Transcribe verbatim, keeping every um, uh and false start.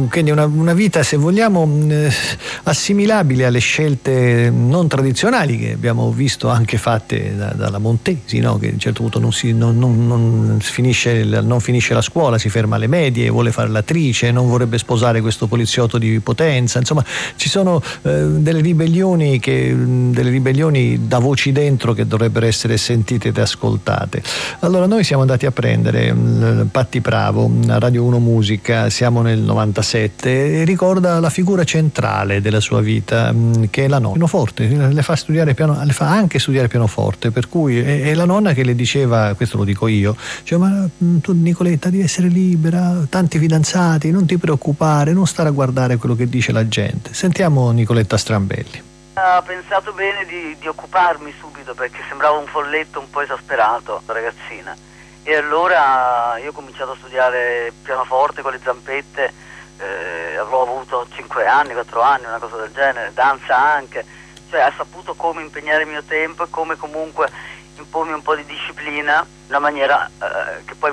quindi una, una vita, se vogliamo, eh, assimilabile alle scelte non tradizionali che abbiamo visto anche fatte da, dalla Montesi, no? Che a un certo punto non, si, non, non, non, finisce il, non finisce la scuola, si ferma alle medie, vuole fare l'attrice, non vorrebbe sposare questo poliziotto di Potenza. Insomma, ci sono eh, delle ribellioni che, delle ribellioni da voci dentro che dovrebbero essere sentite ed ascoltate. Allora noi siamo andati a prendere um, Patti Pravo a Radio uno Musica, siamo nel novantasette, e ricorda la figura centrale della sua vita, um, che è la nonna. Pianoforte, le fa studiare piano, le fa anche studiare pianoforte, per cui è, è la nonna che le diceva, questo lo dico io, cioè, ma tu Nicoletta devi essere libera, tanti fidanzati, non ti preoccupare, non stare a guardare quello che dice la gente. Sentiamo Nicoletta Strambelli. Ha pensato bene di, di occuparmi subito, perché sembrava un folletto un po' esasperato, ragazzina, e allora io ho cominciato a studiare pianoforte con le zampette, eh, avrò avuto cinque anni, quattro anni, una cosa del genere, danza anche, cioè ha saputo come impegnare il mio tempo e come comunque impormi un po' di disciplina, una maniera eh, che poi